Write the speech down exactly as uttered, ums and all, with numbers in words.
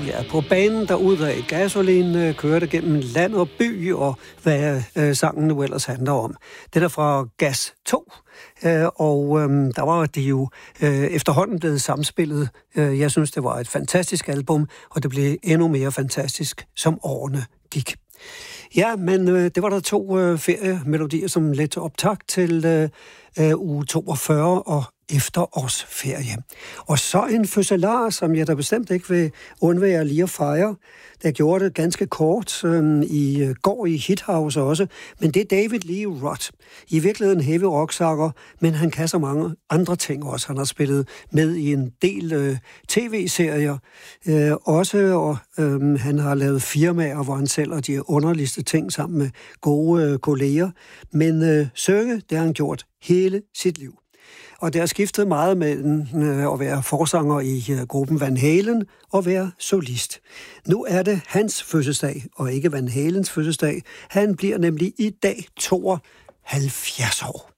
ja, på banen derudad. Gasolin kørte gennem land og by, og hvad øh, sangen nu ellers handler om. Den er fra Gas to, øh, og øh, der var det jo øh, efterhånden blevet samspillet. Øh, jeg synes, det var et fantastisk album, og det blev endnu mere fantastisk, som årene gik. Ja, men øh, det var der to øh, feriemelodier, som ledte til optakt til øh, øh, uge toogfyrre og efterårsferie. Og så en fødselar, som jeg da bestemt ikke vil undvære lige at fejre. Der gjorde det ganske kort øh, i øh, går i Hithouse også, men det er David Lee Roth. I virkeligheden heavy rocksanger, men han kan så mange andre ting også. Han har spillet med i en del øh, tv-serier øh, også, og øh, han har lavet firmaer, hvor han sælger de underligste ting sammen med gode øh, kolleger. Men øh, synge, det har han gjort hele sit liv. Og det har skiftet meget mellem øh, at være forsanger i øh, gruppen Van Halen og være solist. Nu er det hans fødselsdag, og ikke Van Halens fødselsdag. Han bliver nemlig i dag tooghalvfjerds år.